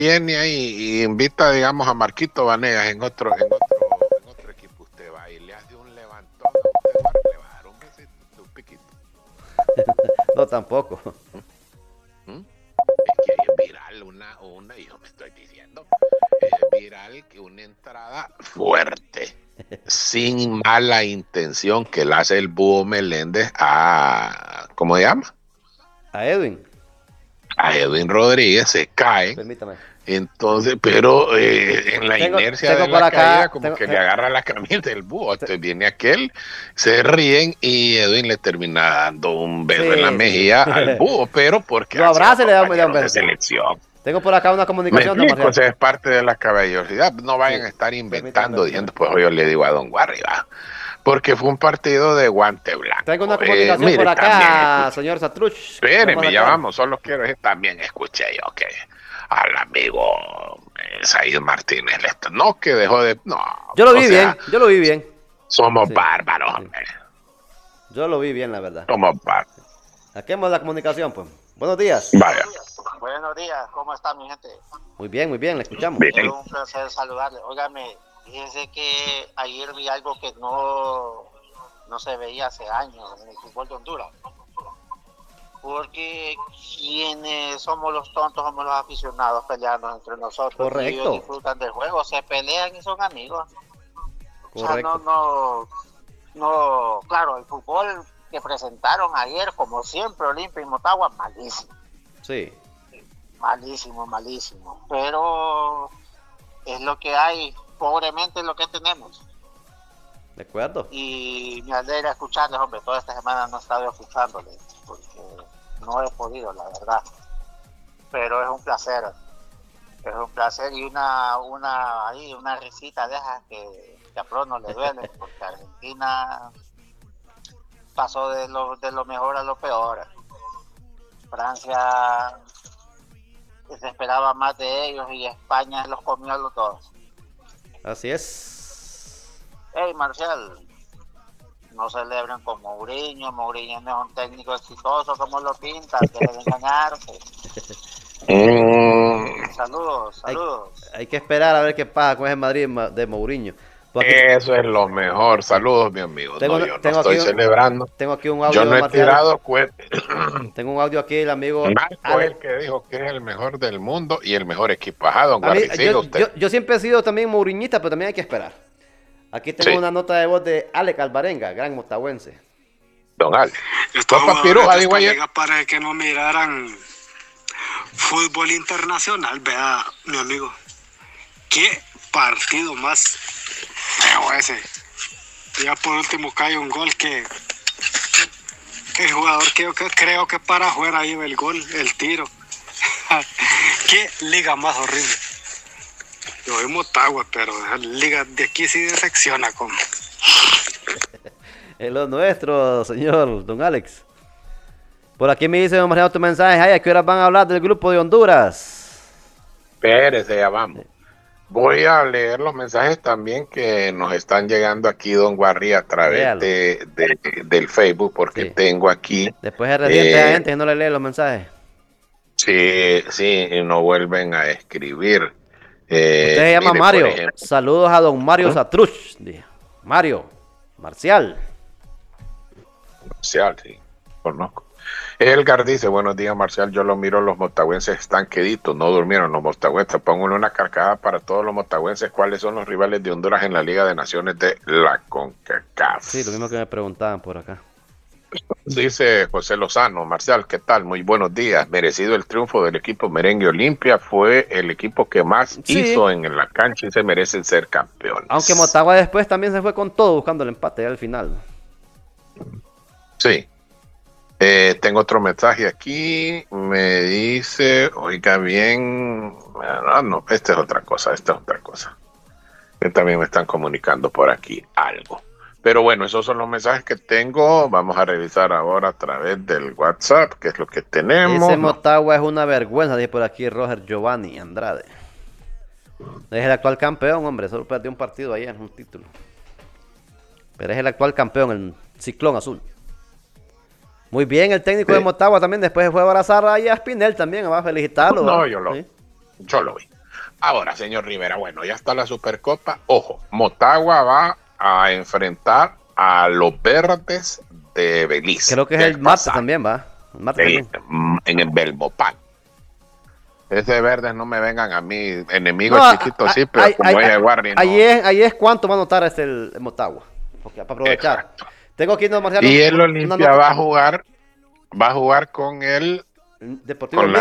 viene ahí y invita, digamos, a Marquito Vanegas en otro equipo, usted va y le hace un levantón, usted le va a dar un besito, un piquito. No, tampoco. ¿Mm? Es que es viral y yo me estoy diciendo, es viral que una entrada fuerte, sin mala intención, que le hace el Búho Meléndez a, ¿cómo se llama? A Edwin. A Edwin Rodríguez, se cae. Permítame. Entonces, pero en la inercia Tengo de por la caída, acá. como que le agarra la camisa del búho. Entonces viene aquel, se ríen y Edwin le termina dando un beso en la Sí, sí, sí. mejilla al búho, pero porque Lo han sido abraza y le da un compañeros de beso. selección. Tengo por acá una Me comunicación, don explico, o Marcial. sea, es parte de la caballerosidad. No vayan Sí. a estar Permítame, inventando, permítame. diciendo, pues yo le digo a don Guarri, va, porque fue un partido de guante Tengo una blanco. comunicación por Mire, también acá, escuché. señor Satruch. Vamos a Espéreme, ya sacar. vamos, solo quiero decir, también escuché yo que al amigo Said Martínez no que dejó de, no, Yo lo o vi sea, bien, yo lo vi bien. somos Sí, bárbaros, sí. hombre, Yo lo vi bien, la verdad. somos bárbaros. Saquemos la comunicación, pues. Buenos días. Vaya, Buenos días, ¿cómo está mi gente? Muy bien, le escuchamos. Es bien, un placer saludarle. Óigame, fíjese que ayer vi algo que no se veía hace años en el fútbol de Honduras. Porque quienes somos los tontos, somos los aficionados peleando entre nosotros. Correcto. Y ellos disfrutan del juego, se pelean y son amigos. Correcto. O sea, claro, el fútbol que presentaron ayer, como siempre, Olimpia y Motagua, malísimo. Sí. Malísimo. Pero es lo que hay, pobremente es lo que tenemos. ¿De acuerdo? Y me alegra escucharles, hombre, toda esta semana no he estado escuchándoles, porque no he podido, la verdad. Pero es un placer y una risita de esas que a Pro no le duele, porque Argentina pasó de lo mejor a lo peor. Francia se esperaba más de ellos y España los comió a los dos. Así es. Hey, Marcial, no celebren con Mourinho no es un técnico exitoso como lo pintan, quieren engañarse. Saludos. Hay que esperar a ver qué pasa con ese Madrid de Mourinho. Pues aquí eso es lo mejor. Saludos, mi amigo. No, yo no estoy celebrando. tengo aquí un Yo audio no he Marcial. tirado cohetes. Tengo un audio aquí el amigo Marco es el que dijo que es el mejor del mundo y el mejor equipo. Ajá, don A mí, Guardi, siga usted. yo siempre he sido también mouriñista, pero también hay que esperar. Aquí tengo Sí, una nota de voz de Alex Alvarenga, gran motagüense. don Ale. Estos Papá jugadores Piruja, de digo esta ayer. liga para que no miraran fútbol internacional, vea, mi amigo. Qué partido más feo ese. Ya por último cae un gol que el jugador creo que para afuera lleva el gol, el tiro. Qué liga más horrible. Yo soy Motagua, pero la liga de aquí sí decepciona como. Es lo nuestro, señor don Alex. Por aquí me dice, don Mariano, tu mensaje. Ay, ¿a qué horas van a hablar del grupo de Honduras? Espérese, ya vamos. Voy a leer los mensajes también que nos están llegando aquí, don Guarri, a través Léalo. del Facebook, porque Sí. tengo aquí. Después se resiente a gente que no le lee los mensajes. Sí, y no vuelven a escribir. Usted se llama Mire, Mario. por ejemplo, Saludos a don Mario Satruch. Mario. Marcial. Marcial, sí, conozco. Elgar dice, buenos días, Marcial, yo lo miro, los motagüenses están queditos, no durmieron los motagüenses, pónganle una carcada para todos los motagüenses, ¿cuáles son los rivales de Honduras en la Liga de Naciones de la CONCACAF? Sí, lo mismo que me preguntaban por acá. Dice José Lozano, Marcial, ¿qué tal? Muy buenos días, merecido el triunfo del equipo Merengue Olimpia, fue el equipo que más hizo en la cancha y se merecen ser campeones. Aunque Motagua después también se fue con todo buscando el empate al final. Sí. Tengo otro mensaje aquí, me dice, oiga bien, no, esta es otra cosa. Que también me están comunicando por aquí algo. Pero bueno, esos son los mensajes que tengo, vamos a revisar ahora a través del WhatsApp, que es lo que tenemos. Ese Motagua es una vergüenza, dice por aquí Roger Giovanni Andrade. Es el actual campeón, hombre, solo perdió un partido ayer, un título. Pero es el actual campeón, el Ciclón Azul. Muy bien, el técnico de Motagua también después fue a abrazar ahí a Spinel también, va a felicitarlo. No, Yo lo vi. Ahora, señor Rivera, bueno, ya está la Supercopa. Ojo, Motagua va a enfrentar a los Verdes de Belice. Creo que es el martes también, ¿va? El martes Sí, también. en el Belmopan. Ese Verdes no me vengan a mí, enemigos No, chiquitos, sí, pero como es el Warri, no. ahí es cuánto va a anotar el Motagua. Porque, para aprovechar. Exacto. Tengo aquí, no, Marciano, Y el una Olimpia nota. va a jugar con el Deportivo con la